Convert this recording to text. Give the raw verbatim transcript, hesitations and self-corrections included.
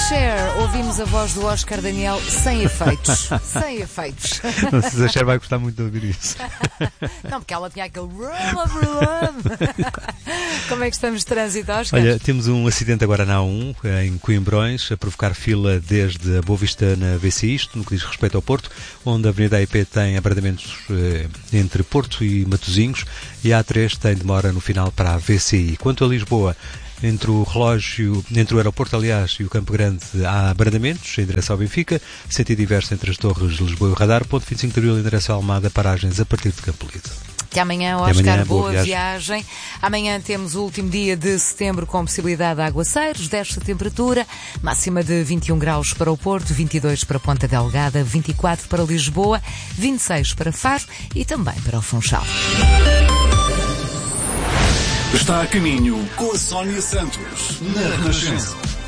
Cher, ouvimos a voz do Oscar Daniel sem efeitos. Sem efeitos. Não sei se a Cher vai gostar muito de ouvir isso. Não, porque ela tinha aquele... Como é que estamos de trânsito, Oscar? Olha, temos um acidente agora na A um, em Coimbrões, a provocar fila desde a Boa Vista na V C I, isto no que diz respeito ao Porto, onde a Avenida A I P tem abrandamentos eh, entre Porto e Matosinhos, e a A três tem demora no final para a V C I. Quanto a Lisboa, entre o relógio, entre o aeroporto, aliás, e o Campo Grande, há abrandamentos em direção ao Benfica, sentido inverso entre as torres de Lisboa e o Radar, ponto vinte e cinco de Abril em direção à Almada, paragens a partir de Campo Lido. Até amanhã, Oscar. Até amanhã, boa, boa viagem. viagem. Amanhã temos o último dia de setembro com possibilidade de aguaceiros, desce a temperatura, máxima de vinte e um graus para o Porto, vinte e dois para Ponta Delgada, vinte e quatro para Lisboa, vinte e seis para Faro e também para o Funchal. Está a caminho com a Sónia Santos, na Renascença.